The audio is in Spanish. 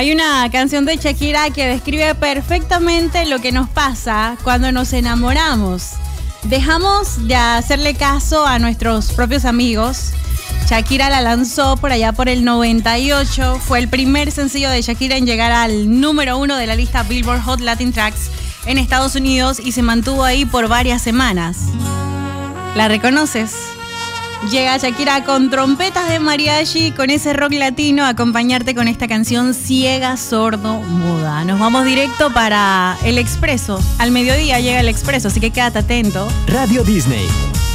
Hay una canción de Shakira que describe perfectamente lo que nos pasa cuando nos enamoramos. Dejamos de hacerle caso a nuestros propios amigos. Shakira la lanzó por allá por el 98. Fue el primer sencillo de Shakira en llegar al número 1 de la lista Billboard Hot Latin Tracks en Estados Unidos y se mantuvo ahí por varias semanas. ¿La reconoces? Llega Shakira con trompetas de mariachi, con ese rock latino, a acompañarte con esta canción Ciega, Sordo, Muda. Nos vamos directo para El Expreso. Al mediodía llega El Expreso, así que quédate atento. Radio Disney.